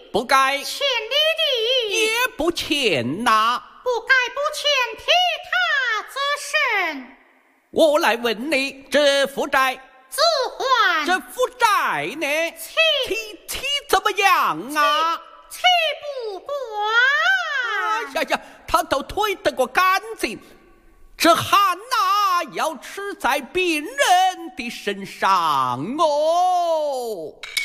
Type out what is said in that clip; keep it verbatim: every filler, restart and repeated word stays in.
不该， 欠你的也不欠呐。 不该不欠，替他责甚？ 我来问你，这负债， 自还。 这负债呢？ 妻妻妻怎么样啊？ 妻不管。 哎呀呀，他都推得过干净，这汗呐、要吃在病人的身上哦。